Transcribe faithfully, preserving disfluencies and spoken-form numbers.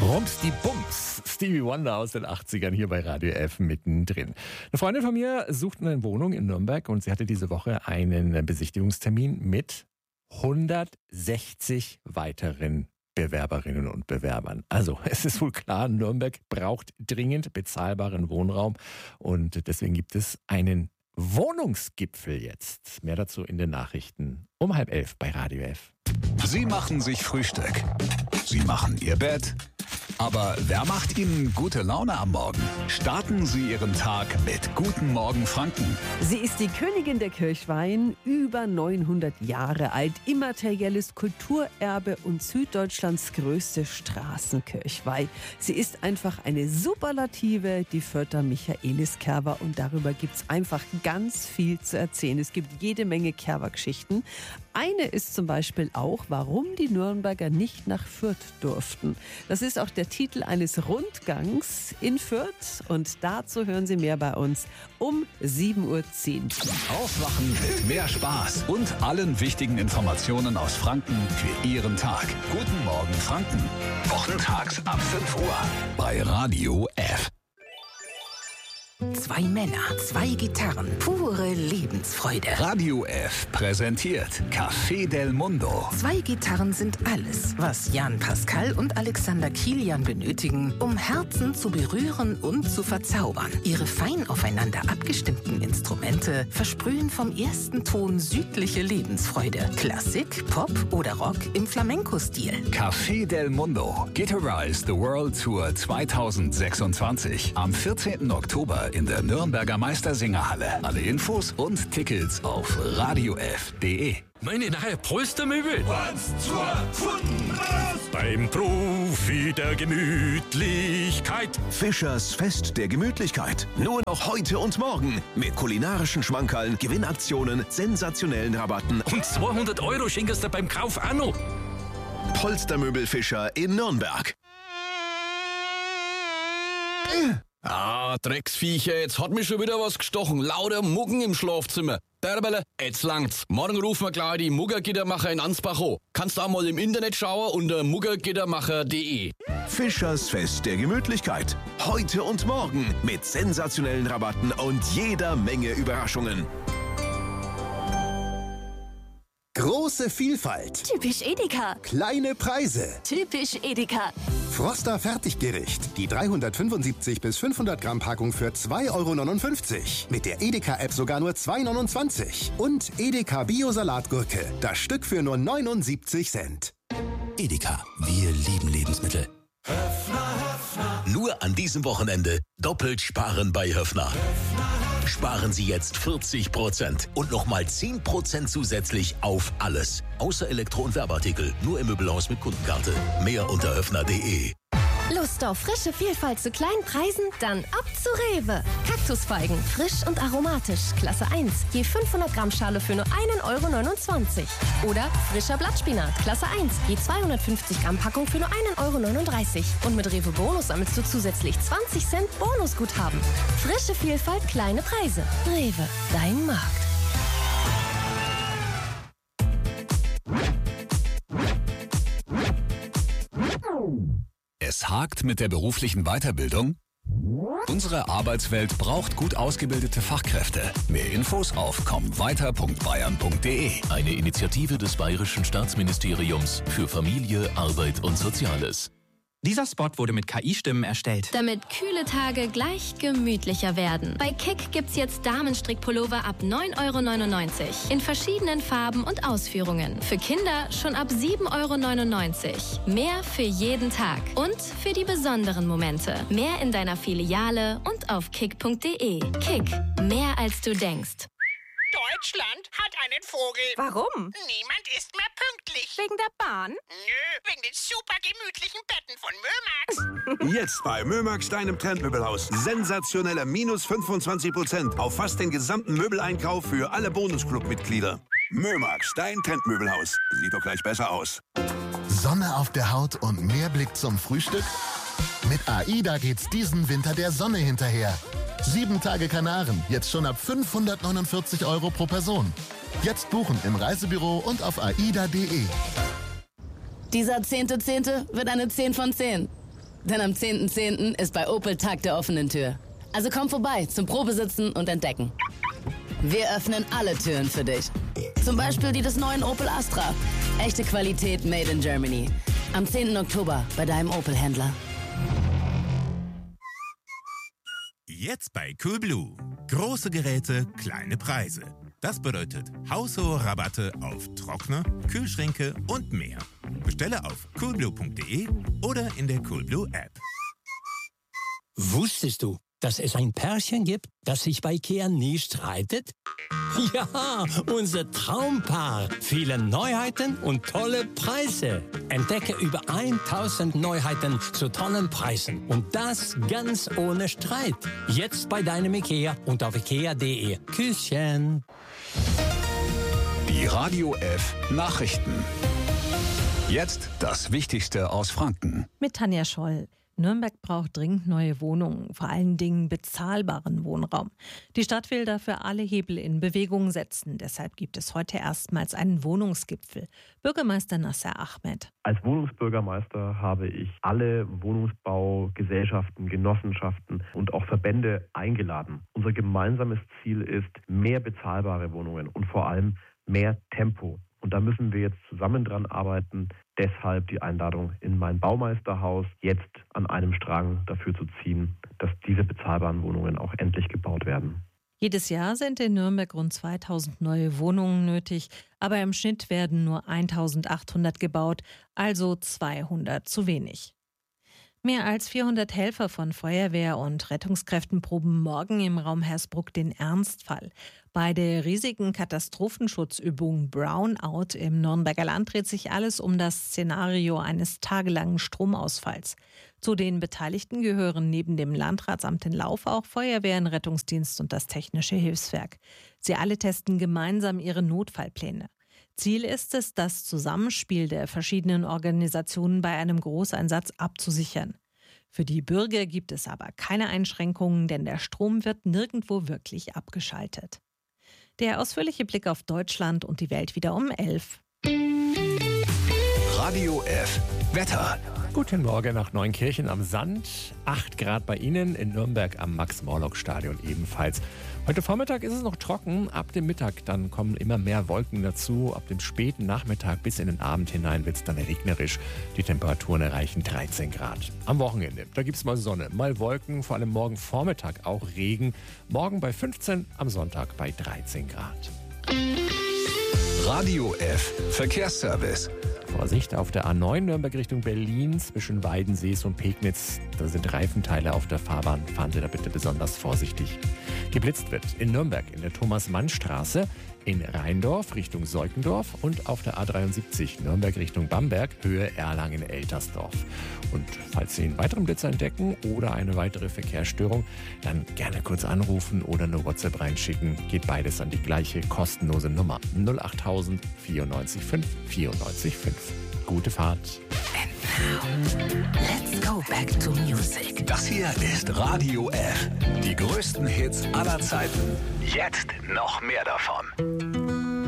Rums die Bums. Stevie Wonder aus den achtzigern hier bei Radio F mittendrin. Eine Freundin von mir sucht eine Wohnung in Nürnberg und sie hatte diese Woche einen Besichtigungstermin mit hundertsechzig weiteren Bewerberinnen und Bewerbern. Also es ist wohl klar, Nürnberg braucht dringend bezahlbaren Wohnraum und deswegen gibt es einen Wohnungsgipfel jetzt. Mehr dazu in den Nachrichten um halb elf bei Radio F. Sie machen sich Frühstück. Sie machen Ihr Bett. Aber wer macht Ihnen gute Laune am Morgen? Starten Sie Ihren Tag mit Guten Morgen Franken. Sie ist die Königin der Kirchweihen, über neunhundert Jahre alt, immaterielles Kulturerbe und Süddeutschlands größte Straßenkirchweih. Sie ist einfach eine Superlative, die Vörter Michaelis Kerber, und darüber gibt es einfach ganz viel zu erzählen. Es gibt jede Menge Kerber-Geschichten. Eine ist zum Beispiel auch, warum die Nürnberger nicht nach Fürth durften. Das ist auch der Titel eines Rundgangs in Fürth und dazu hören Sie mehr bei uns um sieben Uhr zehn. Aufwachen mit mehr Spaß und allen wichtigen Informationen aus Franken für Ihren Tag. Guten Morgen Franken. Wochentags ab fünf Uhr bei Radio F. Zwei Männer, zwei Gitarren, pure Lebensfreude. Radio F präsentiert Café del Mundo. Zwei Gitarren sind alles, was Jan Pascal und Alexander Kilian benötigen, um Herzen zu berühren und zu verzaubern. Ihre fein aufeinander abgestimmten Instrumente versprühen vom ersten Ton südliche Lebensfreude. Klassik, Pop oder Rock im Flamenco-Stil. Café del Mundo. Guitarize the World Tour zweitausendsechsundzwanzig. Am vierzehnten Oktober in der Nürnberger Meistersingerhalle. Alle Infos und Tickets auf radiof punkt de. Meine neue Polstermöbel. Eins, zwei, gefunden, raus! Beim Profi der Gemütlichkeit. Fischers Fest der Gemütlichkeit. Nur noch heute und morgen. Mit kulinarischen Schmankerln, Gewinnaktionen, sensationellen Rabatten. Und zweihundert Euro schenkst du beim Kauf auch noch. Polstermöbel Fischer in Nürnberg. Ah, Drecksviecher, jetzt hat mich schon wieder was gestochen. Lauter Muggen im Schlafzimmer. Derbele, jetzt langt's. Morgen rufen wir gleich die Muggergittermacher in Ansbach an. Kannst auch mal im Internet schauen unter muggergittermacher punkt de. Fischers Fest der Gemütlichkeit. Heute und morgen mit sensationellen Rabatten und jeder Menge Überraschungen. Große Vielfalt. Typisch Edeka. Kleine Preise. Typisch Edeka. Froster Fertiggericht. Die dreihundertfünfundsiebzig bis fünfhundert Gramm Packung für zwei Euro neunundfünfzig. Mit der Edeka-App sogar nur zwei Euro neunundzwanzig. Und Edeka Bio-Salatgurke. Das Stück für nur neunundsiebzig Cent. Edeka. Wir lieben Lebensmittel. Höfner, Höfner. Nur an diesem Wochenende doppelt sparen bei Höfner. Höfner. Sparen Sie jetzt vierzig Prozent und nochmal zehn Prozent zusätzlich auf alles. Außer Elektro- und Werbeartikel. Nur im Möbelhaus mit Kundenkarte. Mehr unter höfner punkt de. Lust auf frische Vielfalt zu kleinen Preisen? Dann ab zu Rewe. Kaktusfeigen, frisch und aromatisch, Klasse eins. Je fünfhundert Gramm Schale für nur ein Euro neunundzwanzig. Oder frischer Blattspinat, Klasse eins. Je zweihundertfünfzig Gramm Packung für nur ein Euro neununddreißig. Und mit Rewe Bonus sammelst du zusätzlich zwanzig Cent Bonusguthaben. Frische Vielfalt, kleine Preise. Rewe, dein Markt. Es hakt mit der beruflichen Weiterbildung? Unsere Arbeitswelt braucht gut ausgebildete Fachkräfte. Mehr Infos auf komm weiter punkt bayern punkt de. Eine Initiative des Bayerischen Staatsministeriums für Familie, Arbeit und Soziales. Dieser Spot wurde mit K I-Stimmen erstellt. Damit kühle Tage gleich gemütlicher werden. Bei Kick gibt's jetzt Damenstrickpullover ab neun Euro neunundneunzig. In verschiedenen Farben und Ausführungen. Für Kinder schon ab sieben Euro neunundneunzig. Mehr für jeden Tag. Und für die besonderen Momente. Mehr in deiner Filiale und auf kick punkt de. Kick. Mehr als du denkst. Deutschland hat einen Vogel. Warum? Niemand ist mehr pünktlich. Wegen der Bahn? Nö, wegen den super gemütlichen Betten von Mömax. Jetzt bei Mömax, deinem Trendmöbelhaus. Sensationelle minus fünfundzwanzig Prozent auf fast den gesamten Möbeleinkauf für alle Bonusclub-Mitglieder. Mömax, dein Trendmöbelhaus. Sieht doch gleich besser aus. Sonne auf der Haut und mehr Blick zum Frühstück? Mit AIDA geht's diesen Winter der Sonne hinterher. Sieben Tage Kanaren, jetzt schon ab fünfhundertneunundvierzig Euro pro Person. Jetzt buchen im Reisebüro und auf aida punkt de. Dieser zehnte Zehnte wird eine zehn von zehn. Denn am zehnten zehnten ist bei Opel Tag der offenen Tür. Also komm vorbei zum Probesitzen und Entdecken. Wir öffnen alle Türen für dich. Zum Beispiel die des neuen Opel Astra. Echte Qualität made in Germany. Am zehnten Oktober bei deinem Opel-Händler. Jetzt bei Coolblue. Große Geräte, kleine Preise. Das bedeutet haushohe Rabatte auf Trockner, Kühlschränke und mehr. Bestelle auf coolblue punkt de oder in der Coolblue App. Wusstest du, dass es ein Pärchen gibt, das sich bei IKEA nie streitet? Ja, unser Traumpaar. Viele Neuheiten und tolle Preise. Entdecke über tausend Neuheiten zu tollen Preisen. Und das ganz ohne Streit. Jetzt bei deinem IKEA und auf ikea punkt de. Küsschen. Die Radio F Nachrichten. Jetzt das Wichtigste aus Franken. Mit Tanja Scholl. Nürnberg braucht dringend neue Wohnungen, vor allen Dingen bezahlbaren Wohnraum. Die Stadt will dafür alle Hebel in Bewegung setzen. Deshalb gibt es heute erstmals einen Wohnungsgipfel. Bürgermeister Nasser Ahmed. Als Wohnungsbürgermeister habe ich alle Wohnungsbaugesellschaften, Genossenschaften und auch Verbände eingeladen. Unser gemeinsames Ziel ist mehr bezahlbare Wohnungen und vor allem mehr Tempo. Und da müssen wir jetzt zusammen dran arbeiten. Deshalb die Einladung in mein Baumeisterhaus, jetzt an einem Strang dafür zu ziehen, dass diese bezahlbaren Wohnungen auch endlich gebaut werden. Jedes Jahr sind in Nürnberg rund zweitausend neue Wohnungen nötig, aber im Schnitt werden nur eintausendachthundert gebaut, also zweihundert zu wenig. Mehr als vierhundert Helfer von Feuerwehr und Rettungskräften proben morgen im Raum Hersbruck den Ernstfall. Bei der riesigen Katastrophenschutzübung Brownout im Nürnberger Land dreht sich alles um das Szenario eines tagelangen Stromausfalls. Zu den Beteiligten gehören neben dem Landratsamt in Lauf auch Feuerwehren, Rettungsdienst und das Technische Hilfswerk. Sie alle testen gemeinsam ihre Notfallpläne. Ziel ist es, das Zusammenspiel der verschiedenen Organisationen bei einem Großeinsatz abzusichern. Für die Bürger gibt es aber keine Einschränkungen, denn der Strom wird nirgendwo wirklich abgeschaltet. Der ausführliche Blick auf Deutschland und die Welt wieder um elf. Radio F Wetter. Guten Morgen nach Neunkirchen am Sand. acht Grad bei Ihnen, in Nürnberg am Max-Morlock-Stadion ebenfalls. Heute Vormittag ist es noch trocken, ab dem Mittag dann kommen immer mehr Wolken dazu. Ab dem späten Nachmittag bis in den Abend hinein wird es dann regnerisch. Die Temperaturen erreichen dreizehn Grad. Am Wochenende, da gibt es mal Sonne, mal Wolken, vor allem morgen Vormittag auch Regen. Morgen bei fünfzehn, am Sonntag bei dreizehn Grad. Radio F Verkehrsservice. Vorsicht auf der A neun Nürnberg Richtung Berlin zwischen Weidensees und Pegnitz. Da sind Reifenteile auf der Fahrbahn. Fahren Sie da bitte besonders vorsichtig. Geblitzt wird in Nürnberg in der Thomas-Mann-Straße, in Rheindorf Richtung Seukendorf und auf der A dreiundsiebzig Nürnberg Richtung Bamberg, Höhe Erlangen-Eltersdorf. Und falls Sie einen weiteren Blitzer entdecken oder eine weitere Verkehrsstörung, dann gerne kurz anrufen oder eine WhatsApp reinschicken. Geht beides an die gleiche kostenlose Nummer null acht null null vierundneunzig fünf vierundneunzig fünf. Gute Fahrt. Let's go back to music. Das hier ist Radio F. Die größten Hits aller Zeiten. Jetzt noch mehr davon.